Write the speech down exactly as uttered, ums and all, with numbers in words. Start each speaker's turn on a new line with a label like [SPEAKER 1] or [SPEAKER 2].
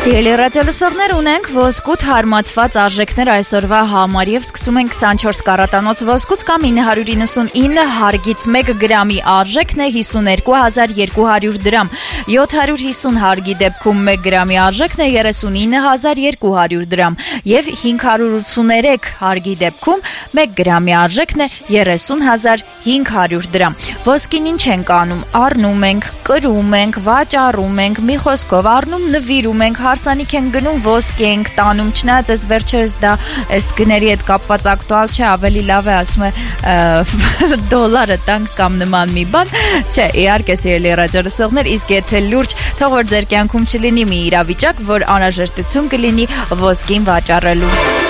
[SPEAKER 1] Սիրելի ռադիոլսողներ, ունենք ոսկուց հարմացված արժեքներ այսօրվա համար եւ սկսում ենք քսանչորս կարատանոց ոսկուց կամ ինը հարյուր իննսունինը հարգից մեկ գրամի արժեքն է հիսուներկու հազար երկու հարյուր դրամ, յոթ հարյուր հիսուն հարգի դեպքում մեկ գրամի արժեքն է երեսունինը հազար երկու հարյուր դրամ եւ հինգ հարյուր ութսուներեք հարգի դեպքում մեկ գրամի արժեքն է երեսուն հազար հինգ հարյուր դրամ։ Ոսկին ինչ ենք անում, առնում ենք, կրում ենք, վաճառում ենք, մի խոսքով առնում, նվիրում ենք, հարսանիք են գնում, ոսկի ենք տանում, չնայած այս վերջերս դա այս գների հետ կապված ակտուալ չէ, ավելի լավ է ասում է դոլարը տանք կամ նման մի բան, չէ, իհարկե սիրելի ռադիոլսողներ, իսկ եթե լուրջ, թող որ ձեր կյանքում չլինի մի իրավիճակ, որ անհրաժեշտություն կլինի ոսկին վաճառելու։